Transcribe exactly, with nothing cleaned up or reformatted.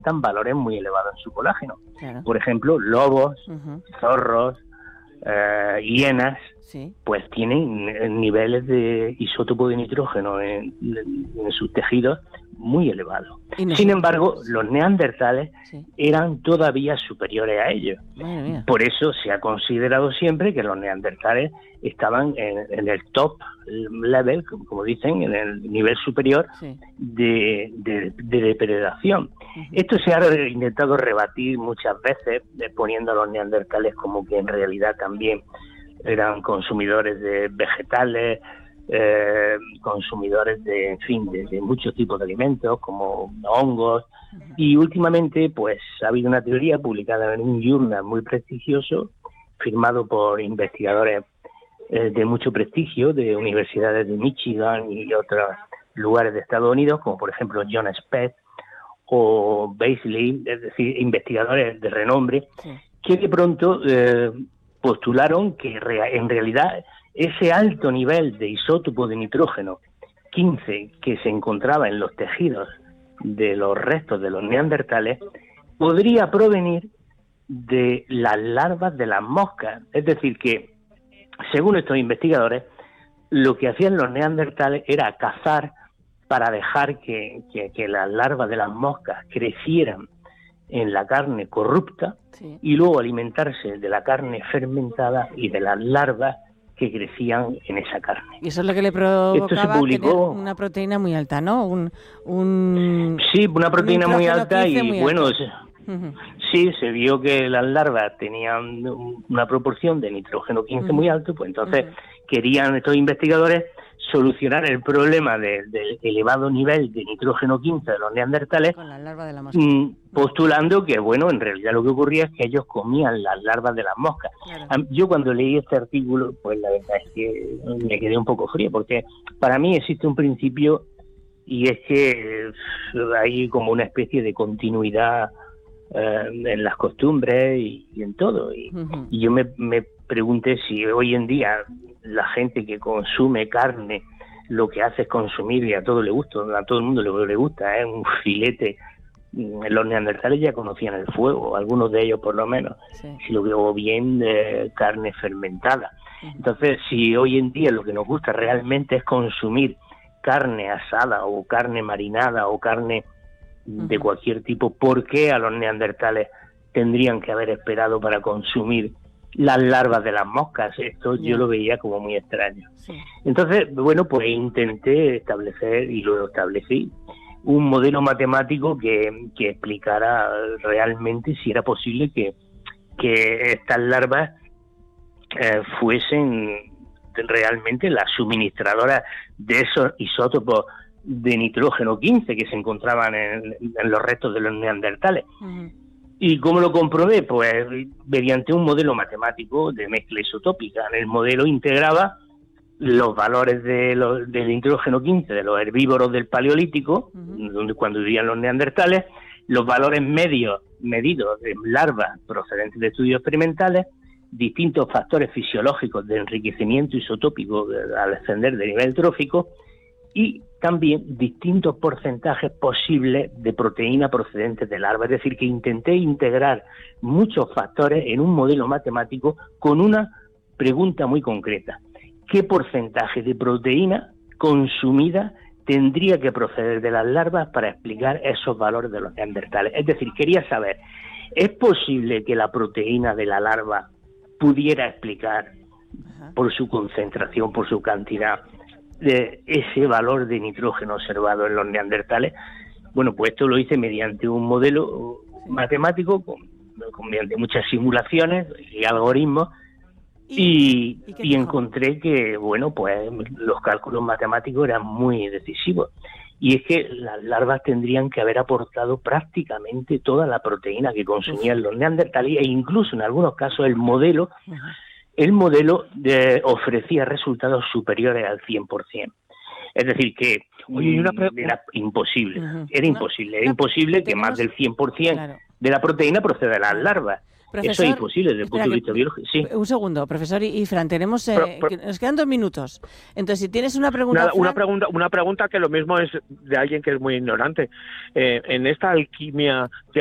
manifiestan valores muy elevados en su colágeno. Claro. Por ejemplo, lobos, Uh-huh. zorros, eh, hienas, Sí. pues tienen niveles de isótopo de nitrógeno en, en sus tejidos muy elevados. Sin embargo, los neandertales sí. eran todavía superiores a ellos. Madre mía. Por eso se ha considerado siempre que los neandertales estaban en, en el top level, como dicen, en el nivel superior sí. de, de, de depredación. Uh-huh. Esto se ha intentado rebatir muchas veces, eh, poniendo a los neandertales como que en realidad también eran consumidores de vegetales, eh, consumidores de, en fin, de, de muchos tipos de alimentos, como hongos. Uh-huh. Y últimamente, pues, ha habido una teoría publicada en un journal muy prestigioso, firmado por investigadores eh, de mucho prestigio, de universidades de Michigan y otros lugares de Estados Unidos, como por ejemplo John Specht o Beasley, es decir, investigadores de renombre, sí. que de pronto eh, postularon que en realidad ese alto nivel de isótopo de nitrógeno quince que se encontraba en los tejidos de los restos de los neandertales podría provenir de las larvas de las moscas. Es decir, que según estos investigadores, lo que hacían los neandertales era cazar para dejar que, que, que las larvas de las moscas crecieran en la carne corrupta, sí. y luego alimentarse de la carne fermentada y de las larvas que crecían en esa carne. Y eso es lo que le provocaba publicó, tener una proteína muy alta, ¿no? Un, un sí, una proteína un muy alta y muy bueno, alto. Se, uh-huh. sí, se vio que las larvas tenían una proporción de nitrógeno quince uh-huh. muy alto, pues entonces uh-huh. querían estos investigadores solucionar el problema del de elevado nivel de nitrógeno quince de los neandertales con la larva de la mosca. Postulando que, bueno, en realidad lo que ocurría es que ellos comían las larvas de las moscas. Claro. Yo cuando leí este artículo, pues la verdad es que me quedé un poco frío, porque para mí existe un principio y es que hay como una especie de continuidad eh, en las costumbres y, y en todo. Y, uh-huh. y yo me, me pregunté si hoy en día la gente que consume carne lo que hace es consumir, y a todo le gusta, a todo el mundo le, le gusta, es ¿eh? un filete. Los neandertales ya conocían el fuego, algunos de ellos por lo menos, sí. si lo o bien eh, carne fermentada. Uh-huh. Entonces, si hoy en día lo que nos gusta realmente es consumir carne asada o carne marinada o carne uh-huh. de cualquier tipo, ¿por qué a los neandertales tendrían que haber esperado para consumir las larvas de las moscas? Esto yeah. yo lo veía como muy extraño. Sí. Entonces, bueno, pues intenté establecer, y lo establecí, un modelo matemático que, que explicara realmente si era posible que, que estas larvas eh, fuesen realmente las suministradoras de esos isótopos de nitrógeno quince que se encontraban en, en los restos de los neandertales. Uh-huh. ¿Y cómo lo comprobé? Pues mediante un modelo matemático de mezcla isotópica. En el modelo integraba los valores de los, del nitrógeno quince de los herbívoros del Paleolítico, uh-huh. donde cuando vivían los neandertales, los valores medios medidos de larvas procedentes de estudios experimentales, distintos factores fisiológicos de enriquecimiento isotópico al ascender de nivel trófico y también distintos porcentajes posibles de proteína procedentes de larvas. Es decir, que intenté integrar muchos factores en un modelo matemático con una pregunta muy concreta. ¿Qué porcentaje de proteína consumida tendría que proceder de las larvas para explicar esos valores de los neandertales? Es decir, quería saber, ¿es posible que la proteína de la larva pudiera explicar, Ajá. por su concentración, por su cantidad, de ese valor de nitrógeno observado en los neandertales? Bueno, pues esto lo hice mediante un modelo sí. matemático, con, con, mediante muchas simulaciones y algoritmos, Y, y, y encontré que, bueno, pues los cálculos matemáticos eran muy decisivos. Y es que las larvas tendrían que haber aportado prácticamente toda la proteína que consumían Uf. los neandertales, e incluso en algunos casos el modelo, uh-huh. el modelo de, ofrecía resultados superiores al cien por ciento. Es decir, que Oye, una pre- era imposible, uh-huh. era imposible, era una, imposible que más del cien por ciento claro. de la proteína proceda de las larvas. Profesor, eso es imposible desde el punto de vista biológico. Sí. Un segundo, profesor y Fran, tenemos, eh, pero, pero, nos quedan dos minutos. Entonces, si tienes una pregunta... Una, Fran... una pregunta una pregunta que lo mismo es de alguien que es muy ignorante. Eh, en esta alquimia